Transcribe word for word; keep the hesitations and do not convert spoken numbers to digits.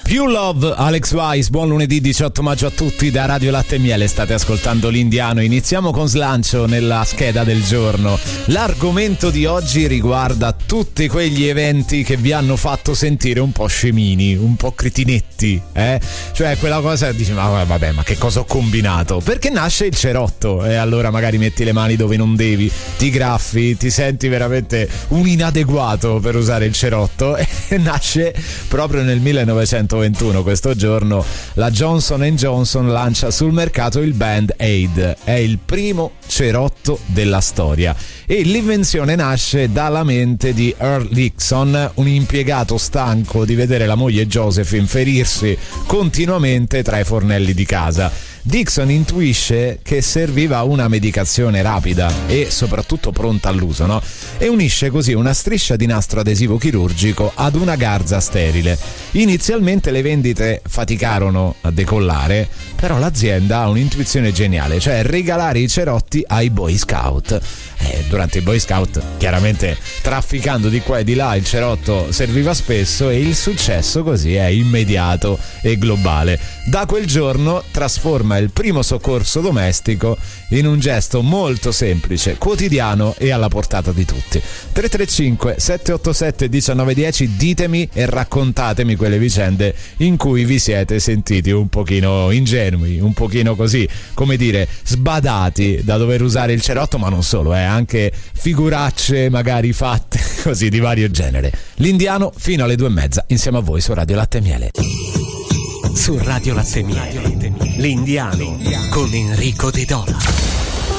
Più Love, Alex Wise, buon lunedì diciotto maggio a tutti da Radio Latte e Miele, state ascoltando l'Indiano. Iniziamo con slancio nella scheda del giorno. L'argomento di oggi riguarda tutti quegli eventi che vi hanno fatto sentire un po' scemini, un po' cretinetti, eh? Cioè quella cosa che dici, ma vabbè, ma che cosa ho combinato? Perché nasce il cerotto e allora magari metti le mani dove non devi, ti graffi, ti senti veramente un inadeguato per usare il cerotto e nasce proprio nel millenovecentoventuno. Questo giorno la Johnson and Johnson lancia sul mercato il Band-Aid, è il primo cerotto della storia e l'invenzione nasce dalla mente di Earl Dixon, un impiegato stanco di vedere la moglie Josephine ferirsi continuamente tra i fornelli di casa. Dixon intuisce che serviva una medicazione rapida e soprattutto pronta all'uso, no? E unisce così una striscia di nastro adesivo chirurgico ad una garza sterile. Inizialmente le vendite faticarono a decollare, però l'azienda ha un'intuizione geniale, cioè regalare i cerotti ai Boy Scout. Eh, durante i Boy Scout, chiaramente trafficando di qua e di là, il cerotto serviva spesso e il successo così è immediato e globale. Da quel giorno trasforma il primo soccorso domestico in un gesto molto semplice, quotidiano e alla portata di tutti. tre tre cinque sette otto sette uno nove uno zero, ditemi e raccontatemi quelle vicende in cui vi siete sentiti un pochino ingenui, un pochino così, come dire, sbadati da dover usare il cerotto, ma non solo, eh, anche figuracce magari fatte così di vario genere. L'Indiano fino alle due e mezza insieme a voi su Radio Latte e Miele. Su Radio Latte e Miele, l'Indiano con Enrico De Dona.